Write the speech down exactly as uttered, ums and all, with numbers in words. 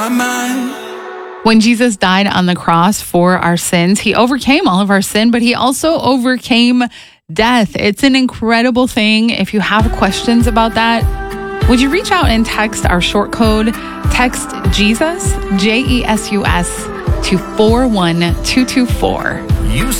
When Jesus died on the cross for our sins, he overcame all of our sin, but he also overcame death. It's an incredible thing. If you have questions about that, would you reach out and text our short code? Text Jesus, J E S U S, to four one two two four. You